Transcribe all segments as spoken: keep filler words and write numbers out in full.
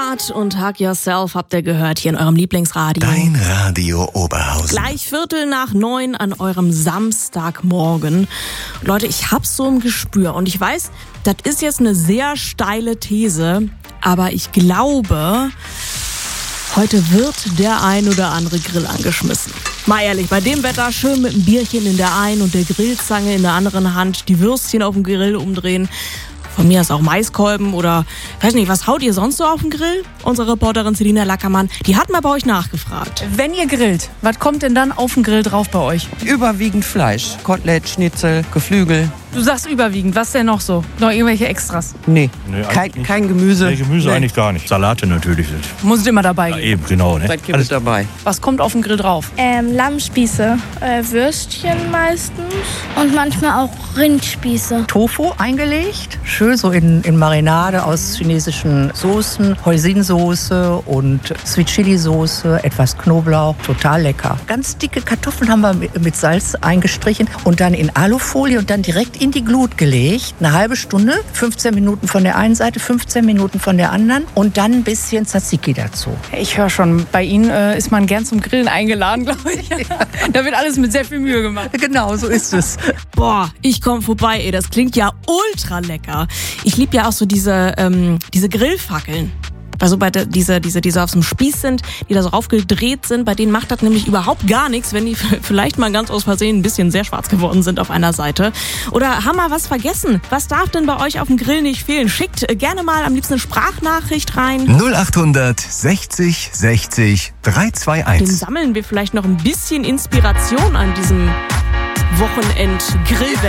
Hart und Hug Yourself habt ihr gehört hier in eurem Lieblingsradio. Dein Radio Oberhausen. Gleich Viertel nach neun an eurem Samstagmorgen. Leute, ich hab's so im Gespür und ich weiß, das ist jetzt eine sehr steile These, aber ich glaube, heute wird der ein oder andere Grill angeschmissen. Mal ehrlich, bei dem Wetter schön mit einem Bierchen in der einen und der Grillzange in der anderen Hand, die Würstchen auf dem Grill umdrehen. Von mir ist auch Maiskolben oder, weiß nicht, was haut ihr sonst so auf den Grill? Unsere Reporterin Selina Lackermann, die hat mal bei euch nachgefragt. Wenn ihr grillt, was kommt denn dann auf den Grill drauf bei euch? Überwiegend Fleisch. Kotelett, Schnitzel, Geflügel. Du sagst überwiegend, was denn noch so? Noch irgendwelche Extras? Nee, Nee, kein, eigentlich kein Gemüse. Nee, Gemüse Nee. eigentlich gar nicht. Salate natürlich. Muss es immer dabei Ja, geben. eben, genau. Ne? Seid ihr mit dabei? Was kommt auf den Grill drauf? Ähm, Lammspieße, äh, Würstchen meistens und manchmal auch Rindspieße. Tofu eingelegt, schön so in, in Marinade aus chinesischen Soßen, Hoisinsoße und Sweet Chili Soße, etwas Knoblauch, total lecker. Ganz dicke Kartoffeln haben wir mit, mit Salz eingestrichen und dann in Alufolie und dann direkt in die Glut gelegt. Eine halbe Stunde, fünfzehn Minuten von der einen Seite, fünfzehn Minuten von der anderen und dann ein bisschen Tzatziki dazu. Ich höre schon, bei Ihnen äh, ist man gern zum Grillen eingeladen, glaube ich. Da wird alles mit sehr viel Mühe gemacht. Genau, so ist es. Boah, ich komm vorbei, ey, das klingt ja ultra lecker. Ich lieb ja auch so diese, ähm, diese Grillfackeln. Also bei der, diese, diese, die so auf so einem Spieß sind, die da so raufgedreht sind, bei denen macht das nämlich überhaupt gar nichts, wenn die vielleicht mal ganz aus Versehen ein bisschen sehr schwarz geworden sind auf einer Seite. Oder haben wir was vergessen? Was darf denn bei euch auf dem Grill nicht fehlen? Schickt gerne mal am liebsten eine Sprachnachricht rein. null achthundert sechzig sechzig drei zwei Dem eins. sammeln wir vielleicht noch ein bisschen Inspiration an diesem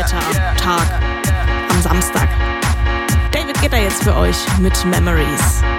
Wochenend-Grillwetter-Tag am Samstag. David geht da jetzt für euch mit Memories.